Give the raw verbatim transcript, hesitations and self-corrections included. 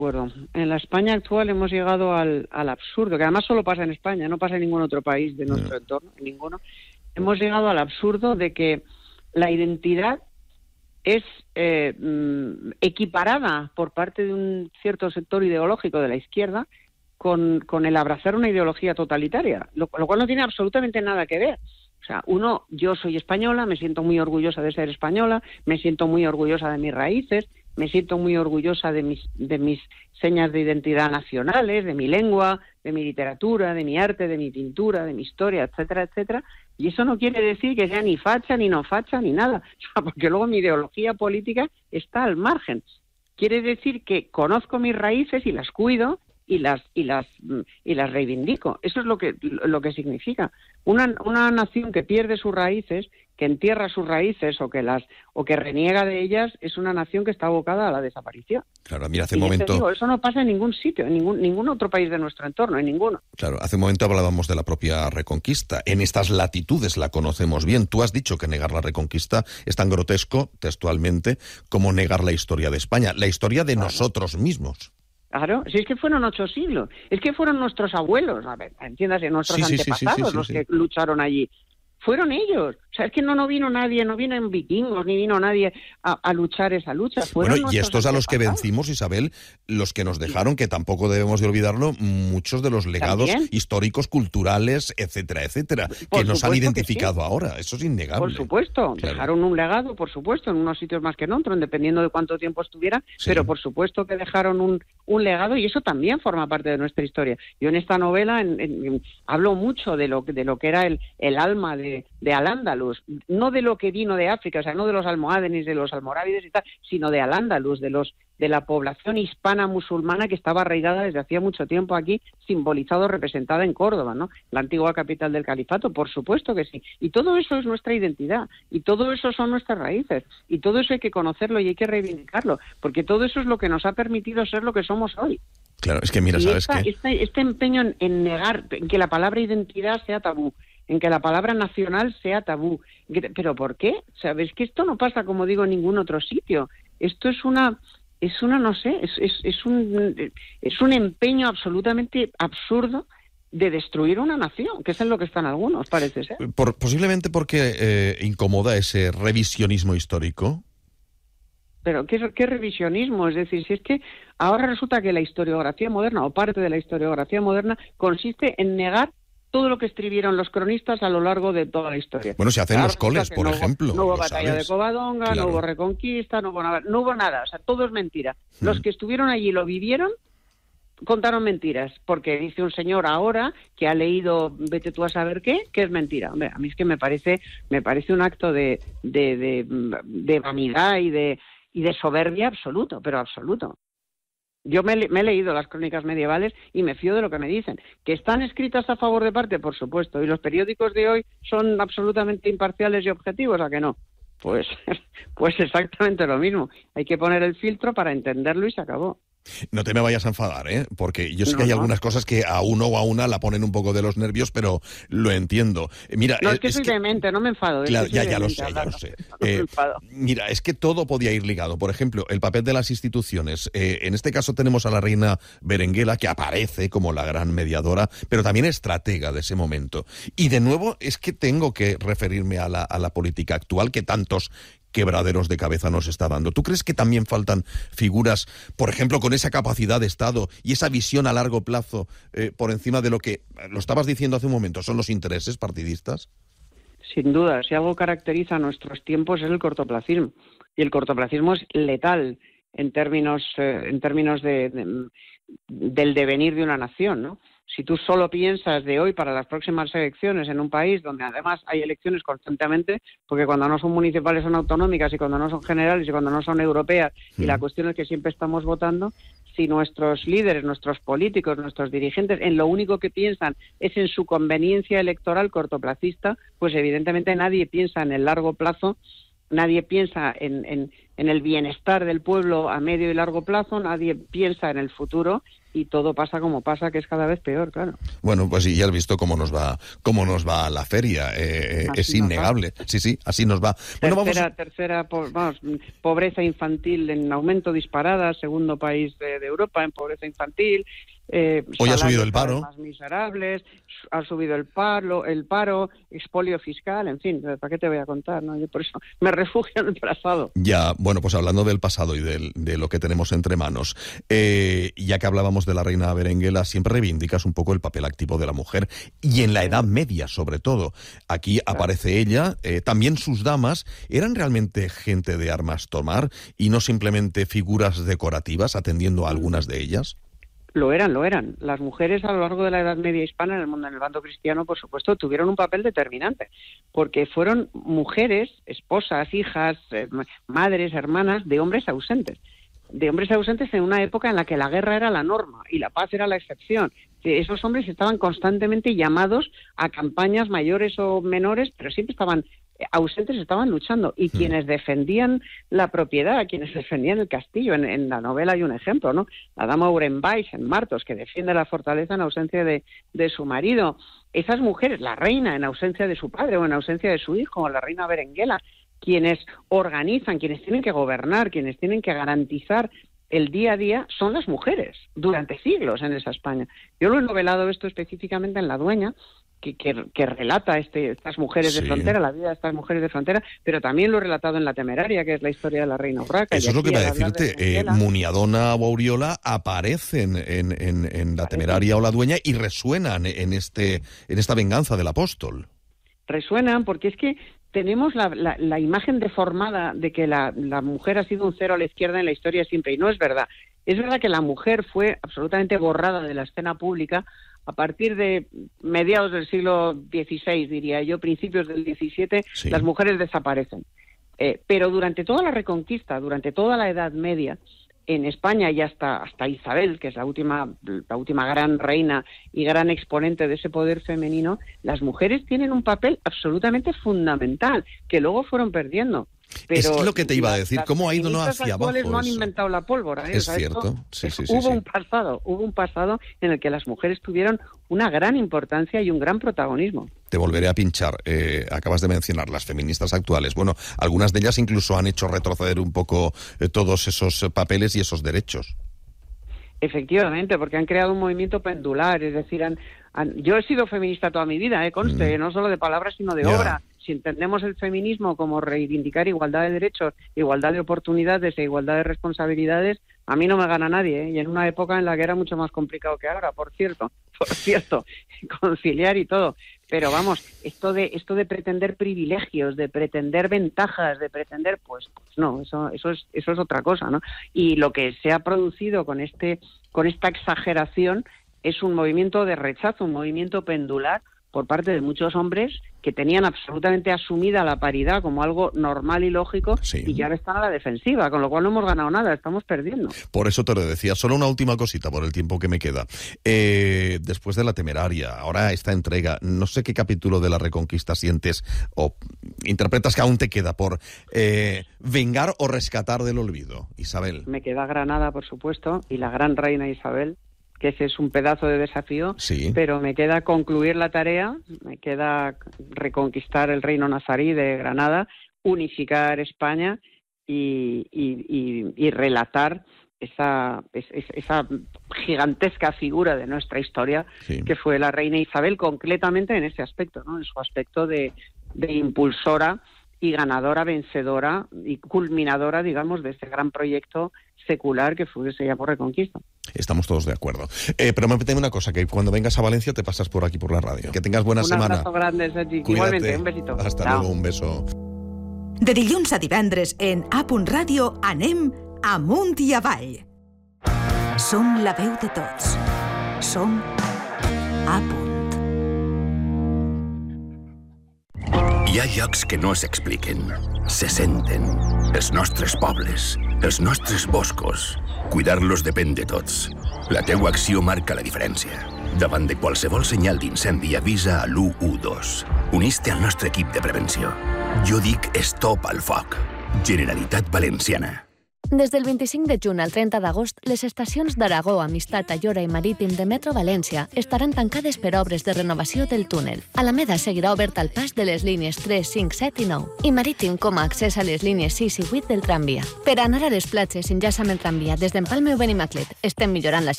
acuerdo. En la España actual hemos llegado al, al absurdo, que además solo pasa en España, no pasa en ningún otro país de nuestro entorno, en ninguno. Hemos llegado al absurdo de que la identidad es eh, equiparada por parte de un cierto sector ideológico de la izquierda con, con el abrazar una ideología totalitaria, lo, lo cual no tiene absolutamente nada que ver. O sea, uno, yo soy española, me siento muy orgullosa de ser española, me siento muy orgullosa de mis raíces, me siento muy orgullosa de mis, de mis señas de identidad nacionales, de mi lengua, de mi literatura, de mi arte, de mi pintura, de mi historia, etcétera, etcétera. Y eso no quiere decir que sea ni facha, ni no facha, ni nada, o sea, porque luego mi ideología política está al margen. Quiere decir que conozco mis raíces y las cuido y las y las y las reivindico. Eso es lo que lo que significa. Una una nación que pierde sus raíces, que entierra sus raíces o que las o que reniega de ellas, es una nación que está abocada a la desaparición. Claro, mira, hace un momento... Digo, eso no pasa en ningún sitio, en ningún ningún otro país de nuestro entorno, en ninguno. Claro, hace un momento hablábamos de la propia Reconquista. En estas latitudes la conocemos bien. Tú has dicho que negar la Reconquista es tan grotesco, textualmente, como negar la historia de España, la historia de claro. nosotros mismos. Claro, si es que fueron ocho siglos, es que fueron nuestros abuelos, a ver, entiéndase, nuestros sí, antepasados sí, sí, sí, sí, los sí. que lucharon allí. Fueron ellos. O sea, es que no, no vino nadie, no vienen vikingos, ni vino nadie a, a luchar esa lucha. Fueron bueno, y estos a los que vencimos, Isabel, los que nos dejaron, que tampoco debemos de olvidarlo, muchos de los legados ¿También? históricos, culturales, etcétera, etcétera, por que nos han identificado sí. ahora. Eso es innegable. Por supuesto, claro. dejaron un legado, por supuesto, en unos sitios más que en otros, dependiendo de cuánto tiempo estuvieran, sí. pero por supuesto que dejaron un, un legado y eso también forma parte de nuestra historia. Yo en esta novela en, en, hablo mucho de lo, de lo que era el, el alma de de Al-Ándalus, no de lo que vino de África, o sea, no de los almohádenes, de los almorávides y tal, sino de Al-Ándalus, de los de la población hispana musulmana que estaba arraigada desde hacía mucho tiempo aquí, simbolizado, representada en Córdoba, ¿no? La antigua capital del califato, por supuesto que sí. Y todo eso es nuestra identidad, y todo eso son nuestras raíces, y todo eso hay que conocerlo y hay que reivindicarlo, porque todo eso es lo que nos ha permitido ser lo que somos hoy. Claro, es que mira, y ¿sabes esta, qué? Este, este empeño en, en negar, en que la palabra identidad sea tabú, en que la palabra nacional sea tabú. ¿Pero por qué? ¿Sabes? Que esto no pasa, como digo, en ningún otro sitio. Esto es una, es una no sé, es, es, es, un, es un empeño absolutamente absurdo de destruir una nación, que es en lo que están algunos, parece ser. Por, posiblemente porque eh, incomoda ese revisionismo histórico. Pero ¿qué, ¿qué revisionismo? Es decir, si es que ahora resulta que la historiografía moderna, o parte de la historiografía moderna, consiste en negar todo lo que escribieron los cronistas a lo largo de toda la historia. Bueno, se hacen claro, los coles, por no ejemplo. Hubo, no hubo batalla sabes. de Covadonga, claro. no hubo Reconquista, no hubo nada, no hubo nada, o sea, todo es mentira. Hmm. Los que estuvieron allí y lo vivieron, contaron mentiras, porque dice un señor ahora que ha leído, vete tú a saber qué, que es mentira. Hombre, a mí es que me parece, me parece un acto de, de, de, de vanidad y de, y de soberbia absoluto, pero absoluto. Yo me, me he leído las crónicas medievales y me fío de lo que me dicen. ¿Que están escritas a favor de parte? Por supuesto. ¿Y los periódicos de hoy son absolutamente imparciales y objetivos? ¿A que no? Pues, pues exactamente lo mismo. Hay que poner el filtro para entenderlo y se acabó. No te me vayas a enfadar, ¿eh? Porque yo sé no, que hay no. algunas cosas que a uno o a una la ponen un poco de los nervios, pero lo entiendo. Mira, no, es que es soy que... demente, no me enfado. Claro, es que ya, ya lo demente, sé, hablando. ya lo sé. No, no eh, me enfado. Mira, es que todo podía ir ligado. Por ejemplo, el papel de las instituciones. Eh, en este caso tenemos a la reina Berenguela, que aparece como la gran mediadora, pero también estratega de ese momento. Y de nuevo, es que tengo que referirme a la, a la política actual, que tantos quebraderos de cabeza nos está dando. ¿Tú crees que también faltan figuras, por ejemplo, con esa capacidad de Estado y esa visión a largo plazo eh, por encima de lo que, lo estabas diciendo hace un momento, son los intereses partidistas? Sin duda, si algo caracteriza a nuestros tiempos es el cortoplacismo. Y el cortoplacismo es letal en términos, eh, en términos de, de, del devenir de una nación, ¿no? Si tú solo piensas de hoy para las próximas elecciones en un país donde además hay elecciones constantemente, porque cuando no son municipales son autonómicas y cuando no son generales y cuando no son europeas, y la cuestión es que siempre estamos votando, si nuestros líderes, nuestros políticos, nuestros dirigentes en lo único que piensan es en su conveniencia electoral cortoplacista, pues evidentemente nadie piensa en el largo plazo, nadie piensa en, en, en el bienestar del pueblo a medio y largo plazo, nadie piensa en el futuro y todo pasa como pasa, que es cada vez peor, claro. Bueno, pues sí, ya has visto cómo nos va cómo nos va la feria, eh, es innegable. Sí, sí, así nos va. Bueno, tercera, vamos... tercera po vamos, pobreza infantil en aumento disparada, segundo país de, de Europa en pobreza infantil. Eh, Hoy ha subido el paro. Más miserables, ha subido el paro, el paro, expolio fiscal, en fin, ¿para qué te voy a contar? ¿No? Yo por eso me refugio en el pasado. Ya, bueno, pues hablando del pasado y del, de lo que tenemos entre manos, eh, ya que hablábamos de la reina Berenguela, siempre reivindicas un poco el papel activo de la mujer, y en la Edad Media, sobre todo. Aquí claro. aparece ella, eh, también sus damas, ¿eran realmente gente de armas tomar y no simplemente figuras decorativas, atendiendo a algunas de ellas? Lo eran, lo eran. Las mujeres a lo largo de la Edad Media hispana, en el mundo, en el bando cristiano, por supuesto, tuvieron un papel determinante, porque fueron mujeres, esposas, hijas, eh, madres, hermanas de hombres ausentes. De hombres ausentes en una época en la que la guerra era la norma y la paz era la excepción. Esos hombres estaban constantemente llamados a campañas mayores o menores, pero siempre estaban ausentes, estaban luchando. Y quienes defendían la propiedad, quienes defendían el castillo, en, en la novela hay un ejemplo, ¿no? La dama Urenbais en Martos, que defiende la fortaleza en ausencia de, de su marido. Esas mujeres, la reina en ausencia de su padre o en ausencia de su hijo, o la reina Berenguela, quienes organizan, quienes tienen que gobernar, quienes tienen que garantizar el día a día, son las mujeres, durante siglos en esa España. Yo lo he novelado esto específicamente en La Dueña, que, que, que relata este, estas mujeres sí. de frontera, la vida de estas mujeres de frontera, pero también lo he relatado en La Temeraria, que es la historia de la reina Urraca. Eso es lo que iba a decirte, de eh, Muniadona o Auriola aparecen en, en, en La Temeraria o La Dueña y resuenan en, este, en esta venganza del apóstol. Resuenan porque es que tenemos la, la, la imagen deformada de que la, la mujer ha sido un cero a la izquierda en la historia siempre, y no es verdad. Es verdad que la mujer fue absolutamente borrada de la escena pública a partir de mediados del siglo dieciséis, diría yo, principios del diecisiete, sí. Las mujeres desaparecen. Eh, pero durante toda la Reconquista, durante toda la Edad Media, en España y hasta, hasta Isabel, que es la última, la última gran reina y gran exponente de ese poder femenino, las mujeres tienen un papel absolutamente fundamental, que luego fueron perdiendo. Pero es lo que te iba a decir, ¿cómo ha ido no hacia abajo? No han inventado la pólvora. ¿eh? Es o sea, cierto, sí, sí, sí. Hubo sí. un pasado, hubo un pasado en el que las mujeres tuvieron una gran importancia y un gran protagonismo. Te volveré a pinchar, eh, acabas de mencionar las feministas actuales. Bueno, algunas de ellas incluso han hecho retroceder un poco eh, todos esos papeles y esos derechos. Efectivamente, porque han creado un movimiento pendular, es decir, han, han, yo he sido feminista toda mi vida, eh, conste, mm. no solo de palabras sino de yeah. obra. Si entendemos el feminismo como reivindicar igualdad de derechos, igualdad de oportunidades e igualdad de responsabilidades, a mí no me gana nadie, ¿eh? Y en una época en la que era mucho más complicado que ahora, por cierto, por cierto, conciliar y todo. Pero vamos, esto de esto de pretender privilegios, de pretender ventajas, de pretender, pues, pues no, eso eso es eso es otra cosa, ¿no? Y lo que se ha producido con este con esta exageración es un movimiento de rechazo, un movimiento pendular por parte de muchos hombres que tenían absolutamente asumida la paridad como algo normal y lógico, sí. y que ahora están a la defensiva, con lo cual no hemos ganado nada, estamos perdiendo. Por eso te lo decía. Solo una última cosita por el tiempo que me queda. Eh, después de La Temeraria, ahora esta entrega, no sé qué capítulo de la Reconquista sientes o interpretas que aún te queda por eh, vengar o rescatar del olvido, Isabel. Me queda Granada, por supuesto, y la gran reina Isabel, que ese es un pedazo de desafío, sí. pero me queda concluir la tarea, me queda reconquistar el reino nazarí de Granada, unificar España y, y, y, y relatar esa, esa gigantesca figura de nuestra historia, sí. que fue la reina Isabel, concretamente en ese aspecto, ¿no? En su aspecto de, de impulsora y ganadora, vencedora y culminadora, digamos, de ese gran proyecto secular que fue, se llamó Reconquista. Estamos todos de acuerdo. Eh, pero me apetece una cosa, que cuando vengas a Valencia te pasas por aquí por la radio. Que tengas buena un semana. Un abrazo grande, Sergi. Igualmente, un besito. Hasta Chao. luego, un beso. De dilluns a divendres en A Punt Ràdio anem amunt i avall. Som la veu de tots. Som A Punt. Hi ha llocs que no s'expliquen, se senten. Els nostres pobles, els nostres boscos. Cuidar-los depèn de tots. La teua acció marca la diferència. Davant de qualsevol senyal d'incendi avisa a l'u u dos. Unís-te al nostre equip de prevenció. Jo dic stop al foc. Generalitat Valenciana. Des del vint-i-cinc de juny al trenta d'agost, les estacions d'Aragó, Amistat, Ayora i Marítim de Metro València estaran tancades per obres de renovació del túnel. Alameda seguirà obert al pas de les línies tres, cinc, set i nou i Marítim com a accés a les línies sis i vuit del tramvia. Per anar a les platges, enllaça amb el tramvia des d'Empalme o Benimaclet. Estem millorant la